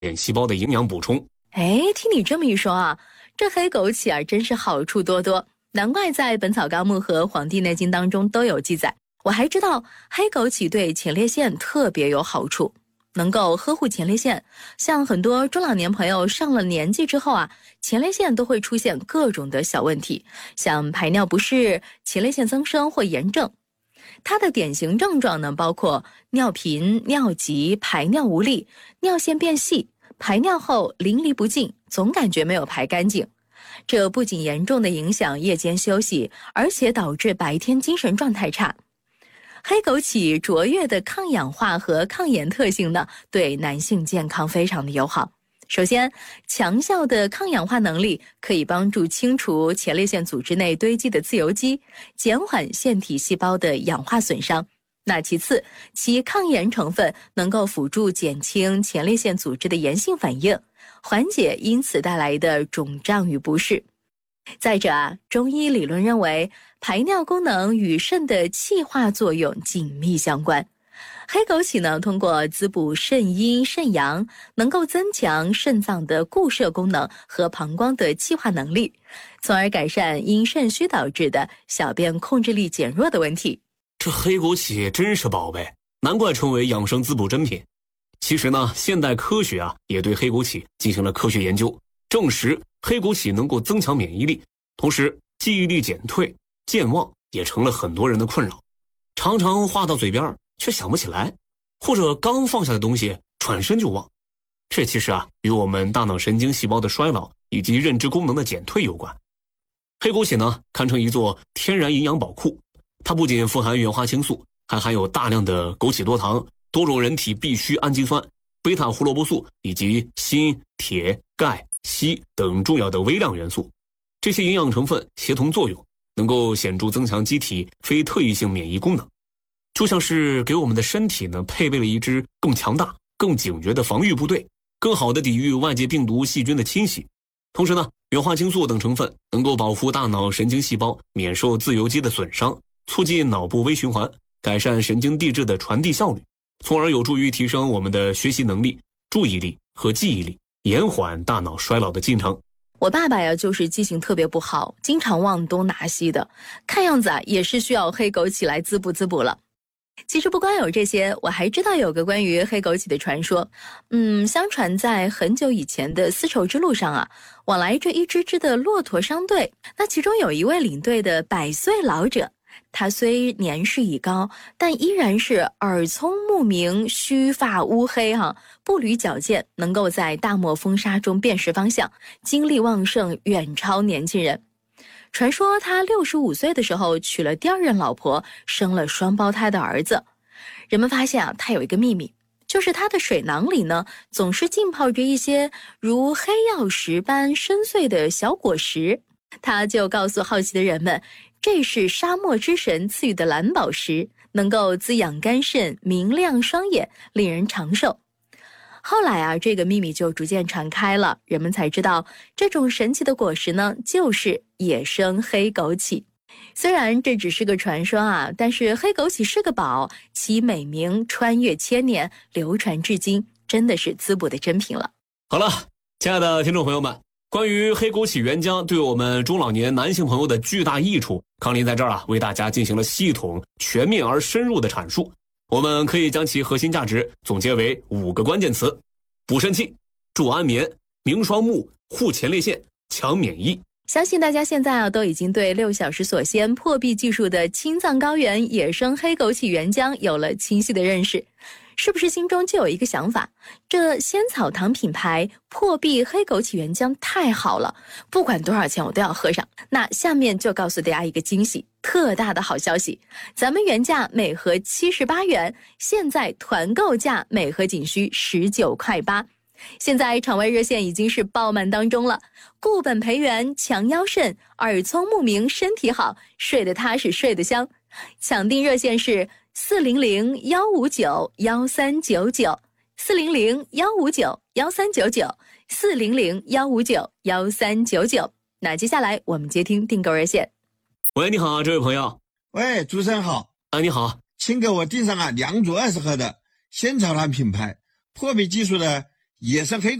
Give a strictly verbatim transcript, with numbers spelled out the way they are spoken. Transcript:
链细胞的营养补充。 哎，听你这么一说啊，这黑枸杞啊真是好处多多，难怪在《本草纲目》和《黄帝内经》当中都有记载。我还知道黑枸杞对前列腺特别有好处，能够呵护前列腺。像很多中老年朋友上了年纪之后啊，前列腺都会出现各种的小问题，像排尿不适、前列腺增生或炎症。它的典型症状呢，包括尿频、尿急、排尿无力、尿腺变细、排尿后淋漓不尽，总感觉没有排干净。这不仅严重的影响夜间休息，而且导致白天精神状态差。黑枸杞卓越的抗氧化和抗炎特性呢，对男性健康非常的友好。首先，强效的抗氧化能力可以帮助清除前列腺组织内堆积的自由基，减缓腺体细胞的氧化损伤。那其次，其抗炎成分能够辅助减轻前列腺组织的炎性反应，缓解因此带来的肿胀与不适。再者啊，中医理论认为，排尿功能与肾的气化作用紧密相关。黑枸杞呢，通过滋补肾阴、肾阳，能够增强肾脏的固摄功能和膀胱的气化能力，从而改善因肾虚导致的小便控制力减弱的问题。 这黑枸杞真是宝贝，难怪称为养生滋补珍品。其实呢，现代科学啊也对黑枸杞进行了科学研究，证实黑枸杞能够增强免疫力，同时记忆力减退、健忘也成了很多人的困扰，常常话到嘴边却想不起来，或者刚放下的东西转身就忘。这其实啊与我们大脑神经细胞的衰老以及认知功能的减退有关。黑枸杞呢堪称一座天然营养宝库，它不仅富含原花青素，还含有大量的枸杞多糖、多种人体必需氨基酸、贝塔胡萝卜素以及锌、铁、钙、硒等重要的微量元素。这些营养成分协同作用，能够显著增强机体非特异性免疫功能，就像是给我们的身体呢配备了一支更强大、更警觉的防御部队，更好的抵御外界病毒细菌的侵袭。同时呢，原花青素等成分能够保护大脑神经细胞免受自由基的损伤，促进脑部微循环，改善神经递质的传递效率，从而有助于提升我们的学习能力、注意力和记忆力，延缓大脑衰老的进程。 我爸爸呀，就是记性特别不好，经常忘东拿西的，看样子啊，也是需要黑枸杞来滋补滋补了。其实不光有这些，我还知道有个关于黑枸杞的传说。嗯，相传在很久以前的丝绸之路上啊，往来着一支支的骆驼商队，那其中有一位领队的百岁老者，他虽年事已高，但依然是耳聪目明、须发乌黑哈、啊，步履矫健，能够在大漠风沙中辨识方向，精力旺盛，远超年轻人。传说他六十五岁的时候娶了第二任老婆，生了双胞胎的儿子。人们发现啊，他有一个秘密，就是他的水囊里呢，总是浸泡着一些如黑曜石般深邃的小果实。他就告诉好奇的人们，这是沙漠之神赐予的蓝宝石，能够滋养肝肾、明亮双眼，令人长寿。后来啊，这个秘密就逐渐传开了，人们才知道这种神奇的果实呢，就是野生黑枸杞。虽然这只是个传说啊，但是黑枸杞是个宝，其美名穿越千年，流传至今，真的是滋补的珍品了。 好了，亲爱的听众朋友们，关于黑枸杞原浆对我们中老年男性朋友的巨大益处，康林在这儿啊为大家进行了系统、全面而深入的阐述。我们可以将其核心价值总结为五个关键词：补肾气、助安眠、明双目、护前列腺、强免疫。 相信大家现在啊都已经对六小时锁鲜破壁技术的青藏高原野生黑枸杞原浆有了清晰的认识，是不是心中就有一个想法，这仙草堂品牌破壁黑枸杞原浆太好了，不管多少钱我都要喝上。那下面就告诉大家一个惊喜，特大的好消息，咱们原价每盒七十八元，现在团购价每盒仅需十九块八。现在场外热线已经是爆满当中了，固本培元，强腰肾，耳聪目明，身体好，睡得踏实，睡得香。抢订热线是四零零幺五九幺三九九，四零零幺五九幺三九九，四零零幺五九幺三九九。那接下来我们接听订购热线。 喂，你好，这位朋友。 喂，主持人好。 啊，你好， 请给我订上啊两组二十盒的仙草堂品牌破壁技术的野生黑